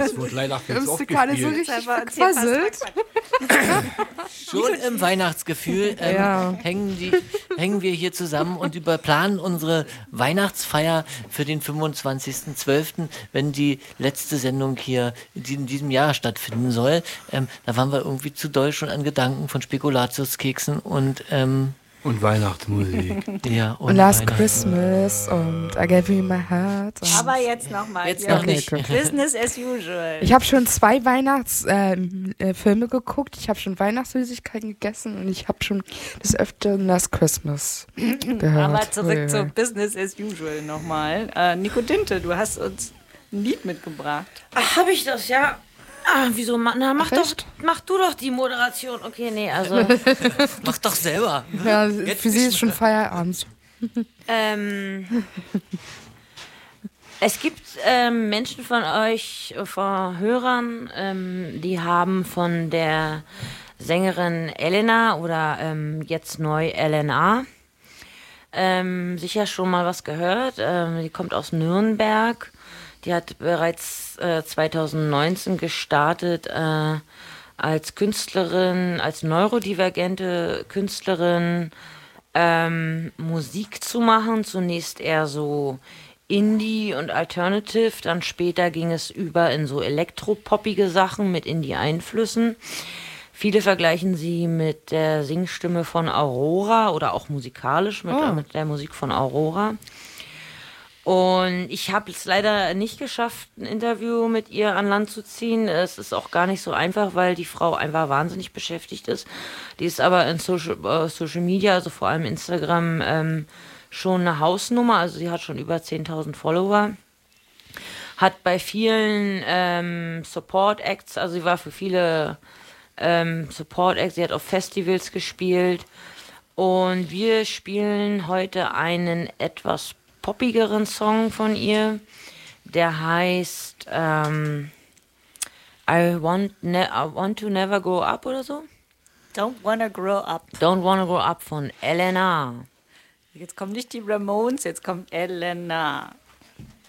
Das wurde leider jetzt auch gerade so gespielt. richtig gequasselt. Schon im Weihnachtsgefühl hängen wir hier zusammen und planen unsere Weihnachtsfeier für den 25.12., wenn die letzte Sendung hier in diesem Jahr stattfinden soll. Da waren wir irgendwie zu doll schon an Gedanken von Spekulatiuskeksen und Weihnachtsmusik. ja, Und Last Christmas und I Gave You My Heart. Aber jetzt nochmal. Jetzt noch nicht. Business as usual. Ich habe schon 2 Weihnachtsfilme geguckt. Ich habe schon Weihnachtssüßigkeiten gegessen und ich habe schon des Öfteren Last Christmas gehört. Aber zurück zu Business as usual nochmal. Nico Dinte, du hast uns ein Lied mitgebracht. Ach, hab ich das, ja? Ah, wieso? Na, mach du doch die Moderation. Okay, nee, also. Mach doch selber. Ja, für sie ist schon Feierabend. Es gibt Menschen von euch, von Hörern, die haben von der Sängerin Elena oder jetzt neu Elena sicher schon mal was gehört. Die kommt aus Nürnberg. Die hat bereits 2019 gestartet als Künstlerin, als neurodivergente Künstlerin, Musik zu machen. Zunächst eher so Indie und Alternative, dann später ging es über in so elektropoppige Sachen mit Indie-Einflüssen. Viele vergleichen sie mit der Singstimme von Aurora oder auch musikalisch mit der Musik von Aurora. Und ich habe es leider nicht geschafft, ein Interview mit ihr an Land zu ziehen. Es ist auch gar nicht so einfach, weil die Frau einfach wahnsinnig beschäftigt ist. Die ist aber in Social Media, also vor allem Instagram, schon eine Hausnummer. Also sie hat schon über 10.000 Follower. Hat bei vielen Support Acts, also sie war für viele Support Acts, sie hat auf Festivals gespielt. Und wir spielen heute einen etwas poppigeren Song von ihr, der heißt I want to never grow up oder so. Don't wanna grow up. Don't wanna grow up von Elena. Jetzt kommen nicht die Ramones, jetzt kommt Elena.